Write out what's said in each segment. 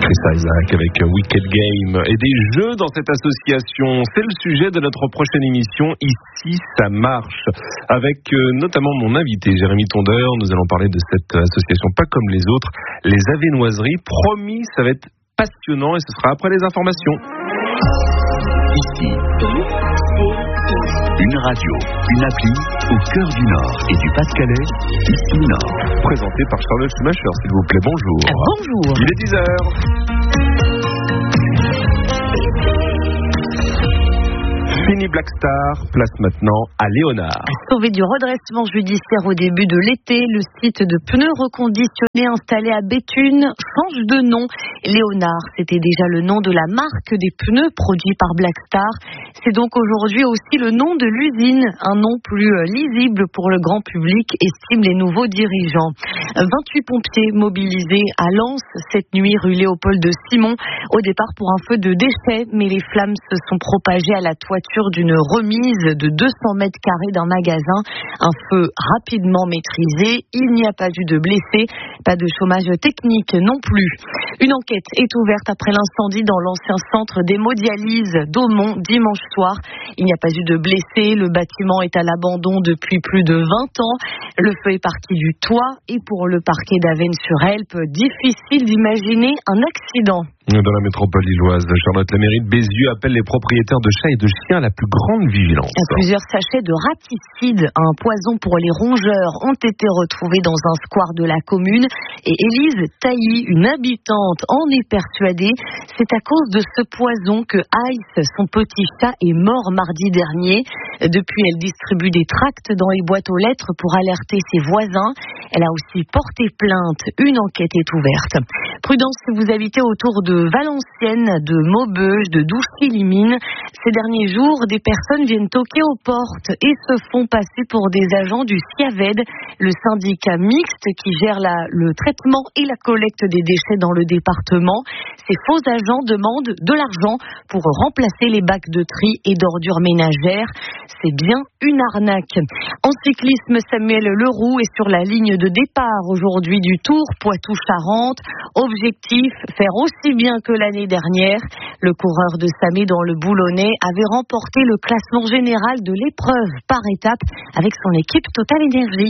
Chris Isaak avec Wicked Game et des jeux dans cette association. C'est le sujet de notre prochaine émission. Ici, ça marche. Avec notamment mon invité, Jérémy Tondeur. Nous allons parler de cette association pas comme les autres, les Avesnoiseries. Promis, ça va être passionnant et ce sera après les informations. Ici, une radio, une appli au cœur du Nord et du Pas-de-Calais, ici Nord. Présenté par Charlotte Schumacher, s'il vous plaît. Bonjour. Bonjour. Il est 10h. Fini Black Star, place maintenant à Léonard. Sauvé du redressement judiciaire au début de l'été, le site de pneus reconditionnés installé à Béthune change de nom. Léonard, c'était déjà le nom de la marque des pneus produits par Black Star. C'est donc aujourd'hui aussi le nom de l'usine, un nom plus lisible pour le grand public, estiment les nouveaux dirigeants. 28 pompiers mobilisés à Lens cette nuit rue Léopold Simon, au départ pour un feu de déchets, mais les flammes se sont propagées à la toiture d'une remise de 200 mètres carrés d'un magasin. Un feu rapidement maîtrisé. Il n'y a pas eu de blessés, pas de chômage technique non plus. Une enquête est ouverte après l'incendie dans l'ancien centre d'hémodialyse d'Aumont dimanche soir. Il n'y a pas eu de blessés. Le bâtiment est à l'abandon depuis plus de 20 ans. Le feu est parti du toit et pour le parquet d'Avesnes-sur-Helpe, difficile d'imaginer un accident. Dans la métropole lilloise, Charlotte, la mairie de Bézieux appelle les propriétaires de chats et de chiens à la plus grande vigilance. Plusieurs sachets de raticide, un poison pour les rongeurs, ont été retrouvés dans un square de la commune. Et Élise Tailly, une habitante, en est persuadée. C'est à cause de ce poison que Ice, son petit chat, est mort mardi dernier. Depuis, elle distribue des tracts dans les boîtes aux lettres pour alerter ses voisins. Elle a aussi porté plainte. Une enquête est ouverte. Prudence si vous habitez autour de Valenciennes, de Maubeuge, de Douchy-Limine. Ces derniers jours, des personnes viennent toquer aux portes et se font passer pour des agents du SIAVED, le syndicat mixte qui gère le traitement et la collecte des déchets dans le département. Ces faux agents demandent de l'argent pour remplacer les bacs de tri et d'ordures ménagères. C'est bien une arnaque. En cyclisme, Samuel Leroux est sur la ligne de départ aujourd'hui du Tour Poitou-Charentes. Objectif, faire aussi bien que l'année dernière. Le coureur de Samé dans le Boulonnais avait remporté le classement général de l'épreuve par étape avec son équipe Total Énergie.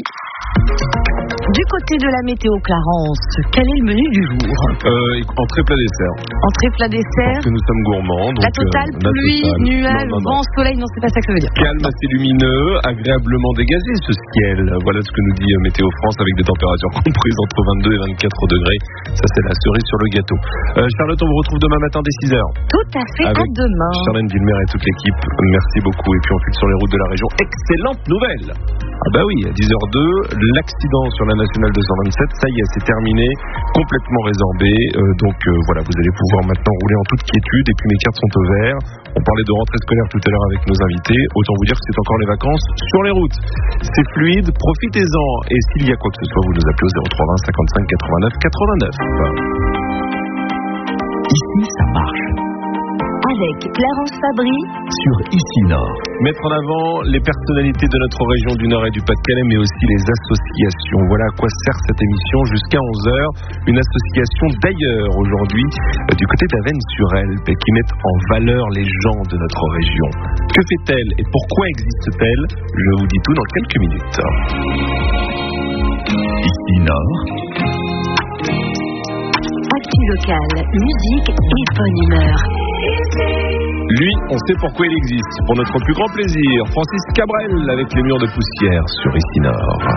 Du côté de la météo Clarence, quel est le menu du jour? Entrée plat dessert. Entrée plat dessert. Parce que nous sommes gourmands. Donc, la totale, pluie, nuages, vent, soleil, non, c'est pas ça que ça veut dire. Calme, assez lumineux, agréablement dégagé ce ciel. Voilà ce que nous dit Météo France avec des températures comprises entre 22 et 24 degrés. Ça, c'est la cerise sur le gâteau. Charlotte, on vous retrouve demain matin dès 6h. Tout à fait, avec à demain. Charlène Villemer et toute l'équipe. Merci beaucoup. Et puis on file sur les routes de la région. Excellente nouvelle. Ah bah oui, à 10h02, l'accident sur la nationale 227, ça y est, c'est terminé, complètement résorbé. Voilà, vous allez pouvoir maintenant rouler en toute quiétude. Et puis mes cartes sont au vert. On parlait de rentrée scolaire tout à l'heure avec nos invités. Autant vous dire que c'est encore les vacances sur les routes. C'est fluide, profitez-en. Et s'il y a quoi que ce soit, vous nous appelez au 0320 55 89 89. Ici, ça marche. Avec Clarence Fabry Sur Ici Nord. Mettre en avant les personnalités de notre région du Nord et du Pas-de-Calais, mais aussi les associations. Voilà à quoi sert cette émission jusqu'à 11h. Une association d'ailleurs aujourd'hui du côté d'Avesnes-sur-Helpe qui met en valeur les gens de notre région. Que fait-elle et pourquoi existe-t-elle? Je vous dis tout dans quelques minutes. Ici Nord. Actu locale, musique et bonne humeur. Lui, on sait pourquoi il existe. Pour notre plus grand plaisir, Francis Cabrel avec les murs de poussière sur Ici Nord.